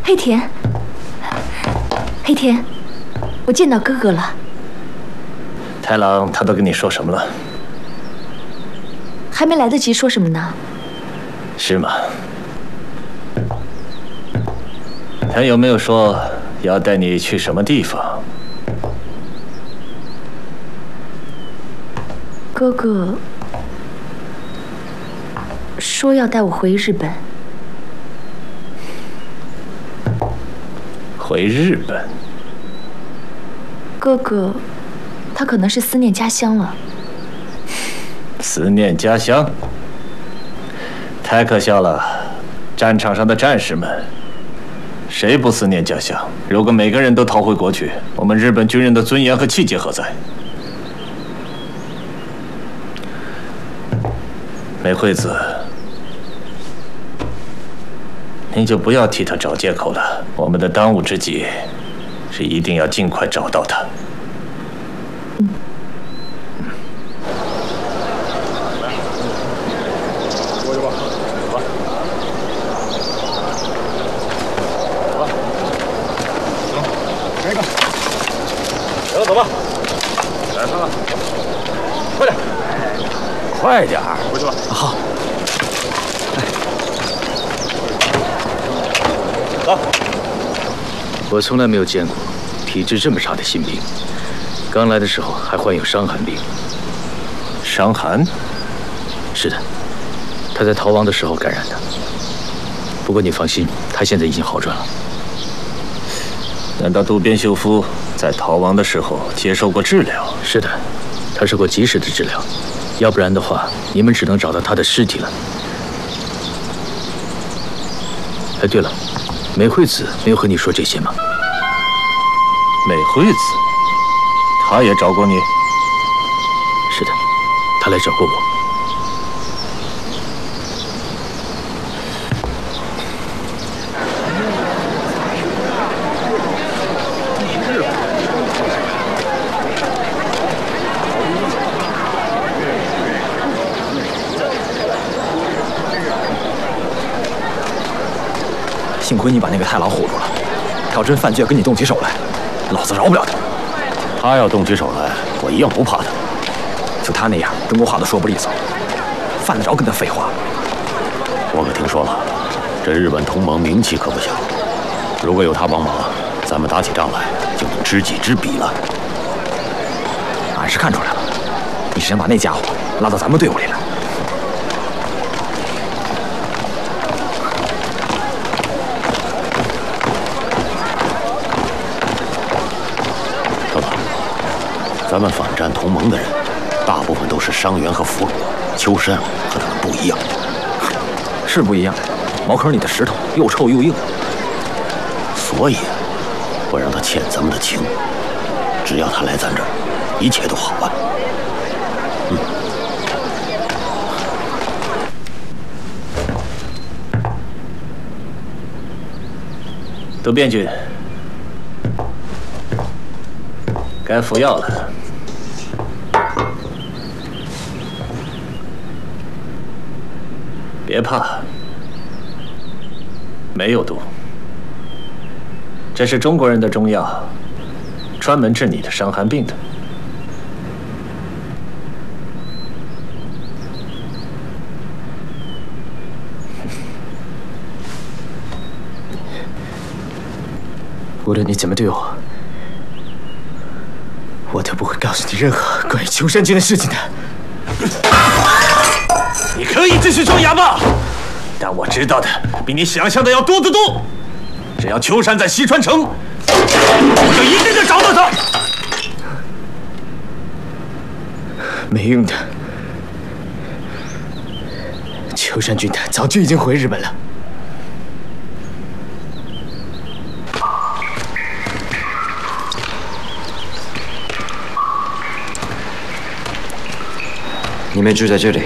黑田，黑田，我见到哥哥了。 太郎他都跟你说什么了？ 还没来得及说什么呢。 是吗？他有没有说要带你去什么地方？ 哥哥说要带我回日本。 回日本？ 哥哥，他可能是思念家乡了。 思念家乡？太可笑了！战场上的战士们，谁不思念家乡？如果每个人都逃回国去，我们日本军人的尊严和气节何在？美惠子，你就不要替他找借口了。我们的当务之急是一定要尽快找到他。 走吧，来看看，快点，快点，回去吧。好。走。 我从来没有见过体质这么差的新兵，刚来的时候还患有伤寒病。 伤寒？ 是的，他在逃亡的时候感染的。不过你放心，他现在已经好转了。 难道渡边秀夫在逃亡的时候接受过治疗？ 是的，他受过及时的治疗，要不然的话，你们只能找到他的尸体了。哎，对了，美惠子没有和你说这些吗？ 美惠子，她也找过你？ 是的，她来找过我。 幸亏你把那个太郎唬住了，他要真犯罪跟你动起手来，老子饶不了他。 他要动起手来，我一样不怕他。 就他那样，中国话都说不利索，犯得着跟他废话？ 我可听说了，这日本同盟名气可不小，如果有他帮忙，咱们打起仗来就能知己知彼了。 俺是看出来了，你是想把那家伙拉到咱们队伍里来。 咱们反战同盟的人，大部分都是伤员和俘虏。秋山和他们不一样， 是不一样。茅坑里的石头又臭又硬， 所以我让他欠咱们的情。只要他来咱这儿，一切都好办。 渡边君，该服药了。别怕，没有毒。这是中国人的中药，专门治你的伤寒病的。 无论你怎么对我，我都不会告诉你任何关于秋山君的事情的。 你可以继续装哑巴，但我知道的比你想象的要多得多。只要秋山在西川城，我就一定能找到他。 没用的，秋山君他早就已经回日本了。 你们住在这里，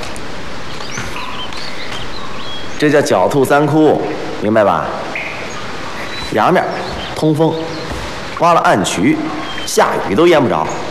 这叫狡兔三窟，明白吧？阳面通风，挖了暗渠，下雨都淹不着。